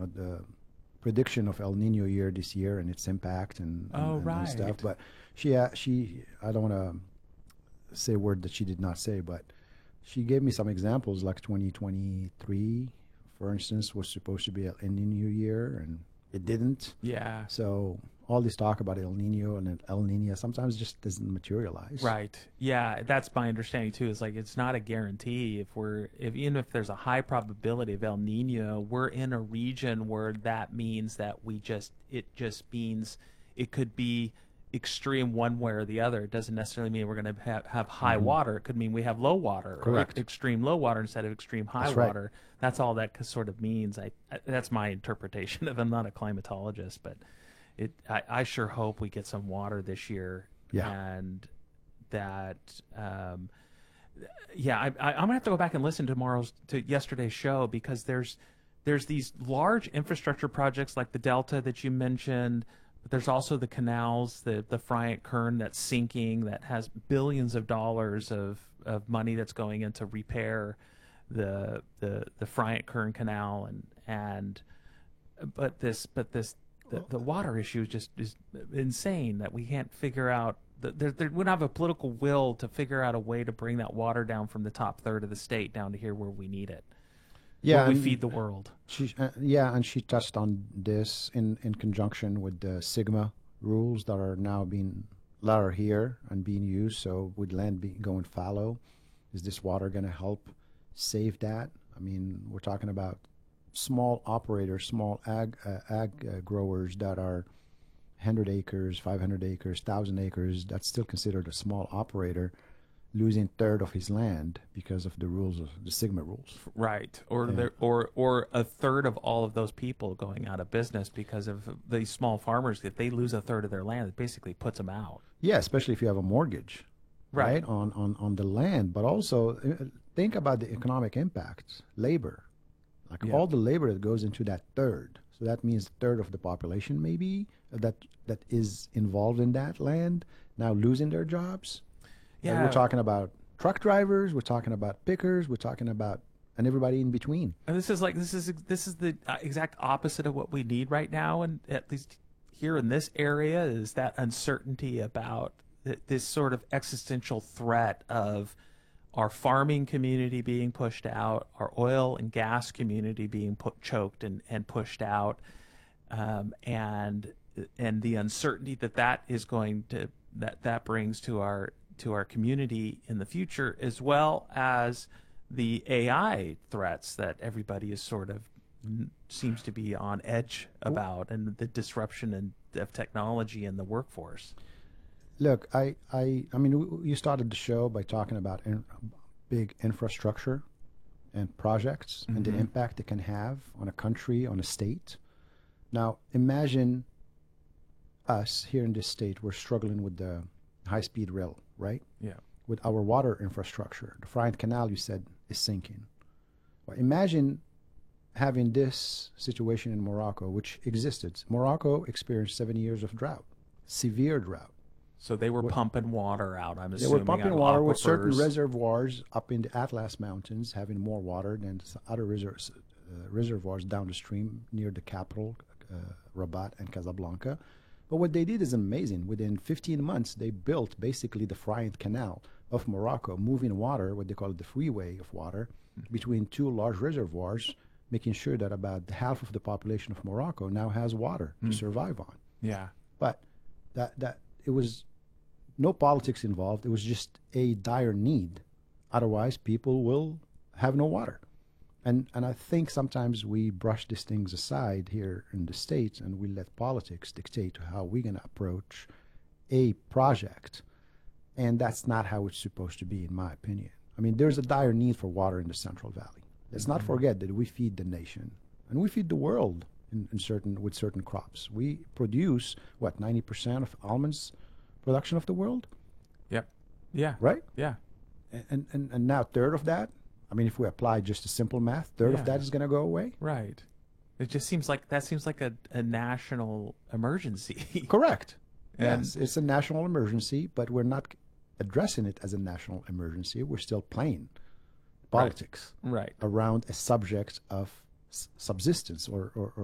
the prediction of El Nino year this year and its impact and stuff. But I don't want to say a word that she did not say, but she gave me some examples, like 2023, for instance, was supposed to be an El Nino year, and it didn't. Yeah. So all this talk about El Nino and El Nino sometimes just doesn't materialize. Right. Yeah, that's my understanding too. Is like it's not a guarantee. Even if there's a high probability of El Nino, we're in a region where that means that it just means it could be extreme one way or the other. It doesn't necessarily mean we're going to have high water. It could mean we have low water. Correct. Or extreme low water instead of extreme high water. That's all that sort of means. That's my interpretation of it. I'm not a climatologist, but I sure hope we get some water this year. Yeah. And that, I'm gonna have to go back and listen to yesterday's show, because there's these large infrastructure projects like the Delta that you mentioned, but there's also the canals, the Friant Kern that's sinking, that has billions of dollars of money that's going into repair the Friant Kern Canal, but the water issue is insane, that we can't figure out. We don't have a political will to figure out a way to bring that water down from the top third of the state down to here where we need it. Yeah, where we feed the world. And she touched on this in conjunction with the Sigma rules that are here and being used. So with land going fallow, is this water going to help save that? I mean, we're talking about small operators, small ag growers that are 100 acres, 500 acres, 1,000 acres. That's still considered a small operator, losing third of his land because of the rules of the Sigma rules. Right, or a third of all of those people going out of business because of these small farmers. If they lose a third of their land, it basically puts them out. Yeah, especially if you have a mortgage, right, on the land. But also think about the economic impact, labor. All the labor that goes into that third. So that means a third of the population maybe that is involved in that land now losing their jobs. Yeah. We're talking about truck drivers, we're talking about pickers, we're talking about and everybody in between. And this is the exact opposite of what we need right now, and at least here in this area, is that uncertainty about this sort of existential threat of our farming community being pushed out, our oil and gas community being choked and pushed out, and the uncertainty that is going to that brings to our community in the future, as well as the AI threats that everybody is sort of seems to be on edge about, and the disruption of technology in the workforce. Look, I mean, you started the show by talking about big infrastructure and projects and the impact it can have on a country, on a state. Now, imagine us here in this state, we're struggling with the high-speed rail, right? Yeah. With our water infrastructure. The Friant Canal, you said, is sinking. Well, imagine having this situation in Morocco, which existed. Morocco experienced 7 years of drought, severe drought. So they were pumping water out, I'm assuming. They were pumping water with certain aquifers. reservoirs up in the Atlas Mountains, having more water than other reservoirs down the stream near the capital, Rabat and Casablanca. But what they did is amazing. Within 15 months, they built basically the Friant Canal of Morocco, moving water, what they call the freeway of water, between two large reservoirs, making sure that about half of the population of Morocco now has water to survive on. Yeah. But that it was no politics involved. It was just a dire need. Otherwise, people will have no water. And I think sometimes we brush these things aside here in the States, and we let politics dictate how we're going to approach a project. And that's not how it's supposed to be, in my opinion. I mean, there's a dire need for water in the Central Valley. Let's not forget that we feed the nation, and we feed the world with certain crops. We produce, 90% of almonds production of the world? Yep. Yeah. Right? Yeah. And now third of that, I mean, if we apply just a simple math, third of that is going to go away? Right. It just seems like a national emergency. Correct. And yes, it's a national emergency, but we're not addressing it as a national emergency. We're still playing politics right. around a subject of subsistence or